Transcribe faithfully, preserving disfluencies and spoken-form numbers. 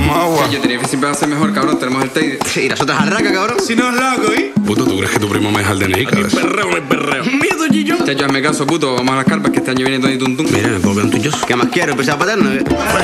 más agua. Yo tenía que siempre va a ser mejor, cabrón. Tenemos el Teide. Sí, las otras arracas, cabrón. Si no es loco, ¿eh? Puto, ¿tú crees que tu primo me deja el D N I? Aquí perreo, no hay perreo. Miedo, Gillo. Chacho, hazme caso, puto. Vamos a las carpas que este año viene todo y tum tum. Mira, ¿me puedo ver un tuyo? ¿Qué más quiero? ¿Empezar a paterno?